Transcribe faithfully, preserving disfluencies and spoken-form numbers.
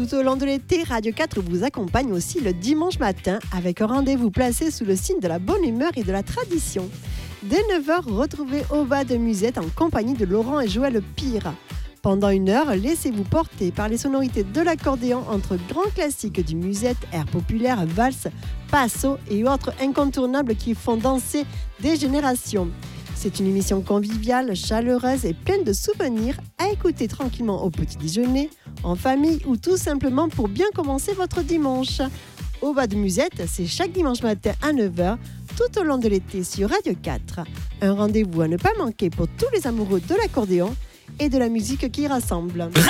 Tout au long de l'été, Radio quatre vous accompagne aussi le dimanche matin avec un rendez-vous placé sous le signe de la bonne humeur et de la tradition. Dès neuf heures, retrouvez Aubade de Musette en compagnie de Laurent et Joël Pire. Pendant une heure, laissez-vous porter par les sonorités de l'accordéon entre grands classiques du musette, airs populaires, valses, passos et autres incontournables qui font danser des générations. C'est une émission conviviale, chaleureuse et pleine de souvenirs à écouter tranquillement au petit déjeuner, en famille ou tout simplement pour bien commencer votre dimanche. Aubade de Musette, c'est chaque dimanche matin à neuf heures, tout au long de l'été sur Radio quatre. Un rendez-vous à ne pas manquer pour tous les amoureux de l'accordéon et de la musique qui rassemble.